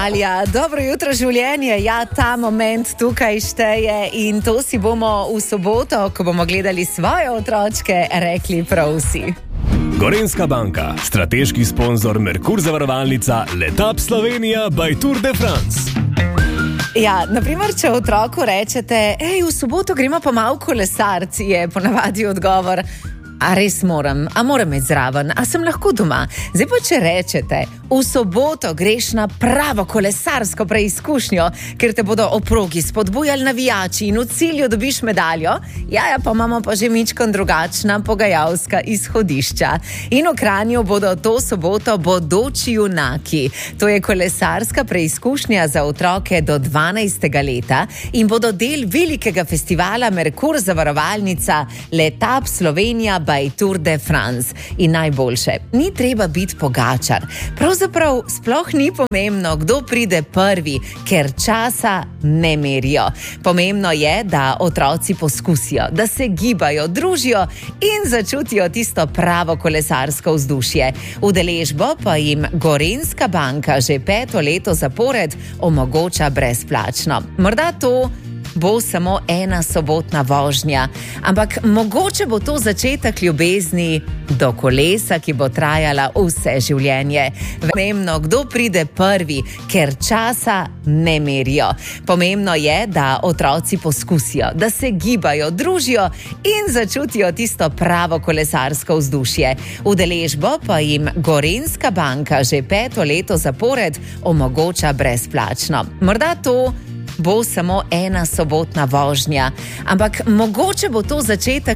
Alja, dobro jutro življenje, ja, ta moment tukaj šteje in to si bomo v soboto, ko bomo gledali svoje otročke, rekli prav vsi. Gorenjska banka, strateški sponzor Merkur zavarovalnica, Letap Slovenija by Tour de France. Ja, naprimer, če otroku rečete, v soboto gremo pa malo kolesarc, je ponavadi odgovor, a res moram, a moram iti zraven, a sem lahko doma. Zdaj pa, če rečete, v soboto greš na pravo kolesarsko preizkušnjo, ker te bodo o progi spodbujali navijači in v cilju dobiš medaljo, ja, pa imamo pa že mičkon drugačna pogajalska izhodišča. In v Kranju bodo to soboto bodoči junaki. To je kolesarska preizkušnja za otroke do 12. leta in bodo del velikega festivala Merkur zavarovalnica Letap Slovenija by Tour de France. In najboljše, ni treba biti pogačar. Pravzaprav sploh ni pomembno, kdo pride prvi, ker časa ne merijo. Pomembno je, da otroci poskusijo, da se gibajo, družijo in začutijo tisto pravo kolesarsko vzdušje. Udeležbo pa jim Gorenjska banka že 5. leto zapored omogoča brezplačno. Morda to bo samo ena sobotna vožnja, ampak mogoče bo to začetek ljubezni do kolesa, ki bo trajala vse življenje. Pomembno, kdo pride prvi, ker časa ne merijo. Pomembno je, da otroci poskusijo, da se gibajo, družijo in začutijo tisto pravo kolesarsko vzdušje. Udeležbo pa jim Gorenjska banka že 5. leto zapored omogoča brezplačno. Morda to bo samo ena sobotna vožnja, ampak mogoče bo to začetek